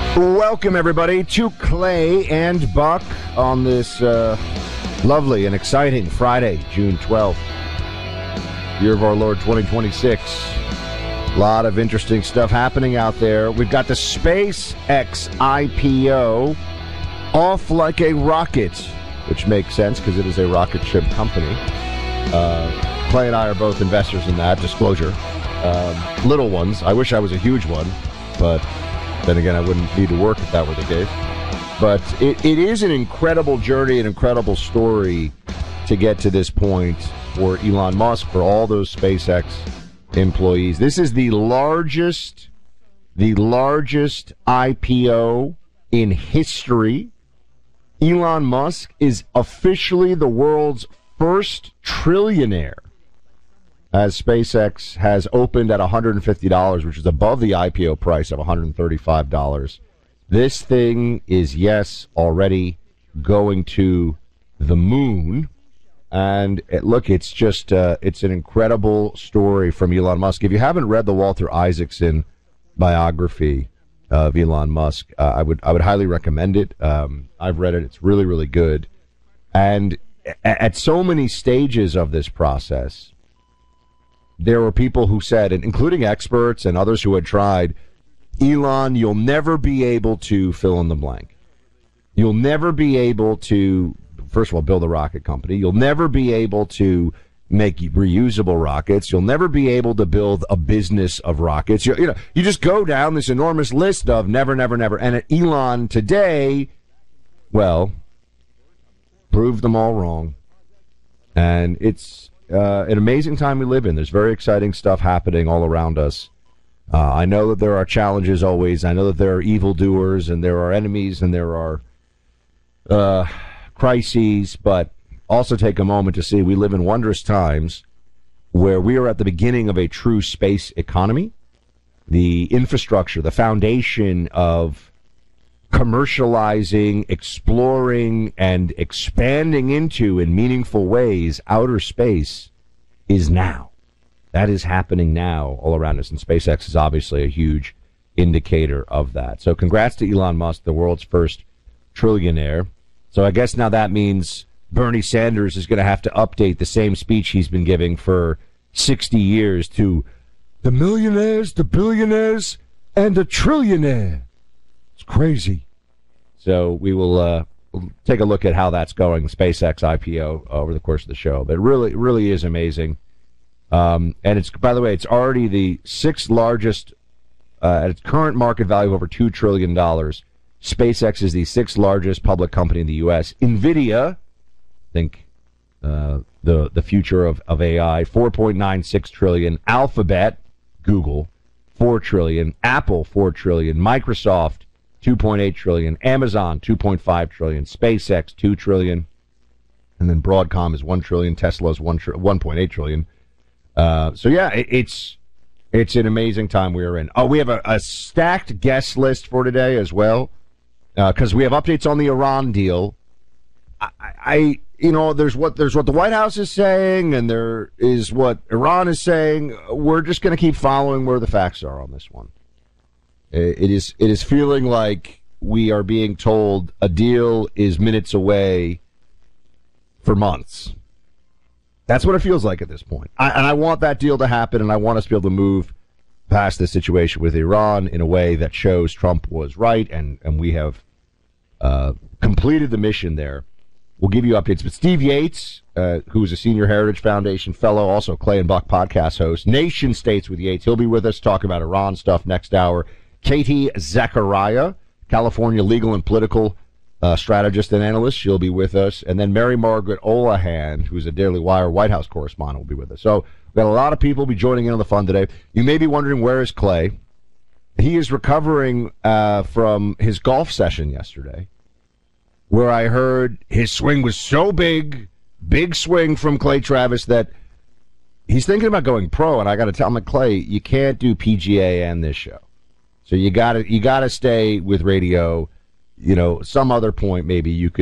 Welcome, everybody, to Clay and Buck on this lovely and exciting Friday, June 12th, year of our Lord 2026. A lot of interesting stuff happening out there. We've got the SpaceX IPO off like a rocket, which makes sense because it is a rocket ship company. Clay and I are both investors in that, disclosure. Little ones. I wish I was a huge one, but then again, I wouldn't need to work if that were the case. But it is an incredible journey, an incredible story to get to this point for Elon Musk, for all those SpaceX employees. This is the largest IPO in history. Elon Musk is officially the world's first trillionaire, as SpaceX has opened at $150, which is above the IPO price of $135. This thing is, yes, already going to the moon. And look, it's just, it's an incredible story from Elon Musk. If you haven't read the Walter Isaacson biography of Elon Musk, I would highly recommend it. I've read it. It's really, really good. And at so many stages of this process, there were people who said, and including experts and others who had tried, Elon, you'll never be able to fill in the blank. You'll never be able to, first of all, build a rocket company. You'll never be able to make reusable rockets. You'll never be able to build a business of rockets. You just go down this enormous list of never, never, never. And at Elon today, well, proved them all wrong. And it's an amazing time we live in. There's very exciting stuff happening all around us. I know that there are challenges always. I know that there are evildoers and there are enemies and there are crises, but also take a moment to see we live in wondrous times where we are at the beginning of a true space economy. The infrastructure, the foundation of commercializing, exploring, and expanding into, in meaningful ways, outer space is now. That is happening now all around us, and SpaceX is obviously a huge indicator of that. So congrats to Elon Musk, the world's first trillionaire. So I guess now that means Bernie Sanders is going to have to update the same speech he's been giving for 60 years to the millionaires, the billionaires, and the trillionaire. It's crazy. So we will take a look at how that's going, SpaceX IPO, over the course of the show. But it really is amazing. And it's, by the way, it's already the sixth largest, at its current market value of over $2 trillion. SpaceX is the sixth largest public company in the U.S. NVIDIA, I think the future of AI, $4.96 trillion. Alphabet, Google, $4 trillion. Apple, $4 trillion. Microsoft, $2.8 trillion. Amazon, $2.5 trillion. SpaceX, $2 trillion. And then Broadcom is $1 trillion. Tesla's $1.8 trillion. So yeah, it's an amazing time we are in. Oh, we have a stacked guest list for today as well, because we have updates on the Iran deal. There's what the White House is saying, and there is what Iran is saying. We're just going to keep following where the facts are on this one. It is feeling like we are being told a deal is minutes away for months. That's what it feels like at this point. And I want that deal to happen, and I want us to be able to move past this situation with Iran in a way that shows Trump was right, and we have completed the mission there. We'll give you updates. But Steve Yates, who is a Senior Heritage Foundation fellow, also Clay and Buck podcast host, Nation States with Yates. He'll be with us talking about Iran stuff next hour. Katie Zachariah, California legal and political strategist and analyst. She'll be with us. And then Mary Margaret Olahan, who's a Daily Wire White House correspondent, will be with us. So we've got a lot of people be joining in on the fun today. You may be wondering, where is Clay? He is recovering from his golf session yesterday, where I heard his swing was so big swing from Clay Travis, that he's thinking about going pro. And I got to tell him, Clay, you can't do PGA and this show. So you got to stay with radio. Some other point maybe you could